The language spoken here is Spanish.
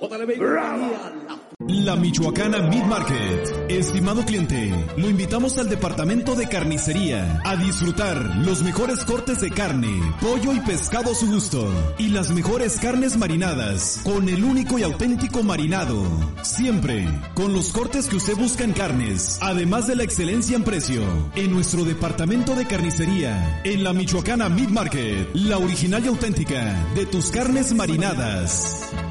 La Michoacana Meat Market. Estimado cliente, lo invitamos al departamento de carnicería a disfrutar los mejores cortes de carne, pollo y pescado a su gusto y las mejores carnes marinadas con el único y auténtico marinado. Siempre con los cortes que usted busca en carnes, además de la excelencia en precio. En nuestro departamento de carnicería, en la Michoacana Meat Market, la original y auténtica de tus carnes marinadas.